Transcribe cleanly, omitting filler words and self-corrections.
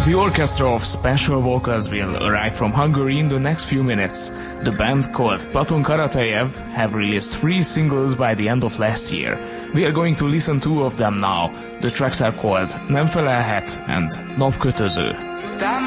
The orchestra of special vocals will arrive from Hungary in the next few minutes. The band, called Platon Karateyev, have released 3 singles by the end of last year. We are going to listen 2 of them now. The tracks are called Nem felelhet and Napkötöző.